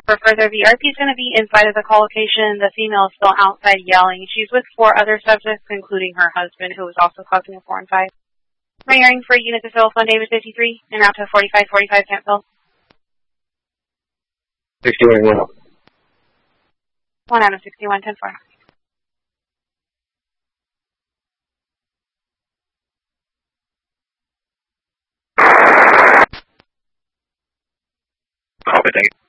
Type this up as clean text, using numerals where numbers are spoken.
For further, the RP is going to be inside of the call location. The female is still outside yelling. She's with 4 other subjects, including her husband, who was also causing a 4 and 5. My hearing for unit to fill on David 53 and out to 4545 Cantville. 61. 1 out of 61, 10-4. Copy, thank you.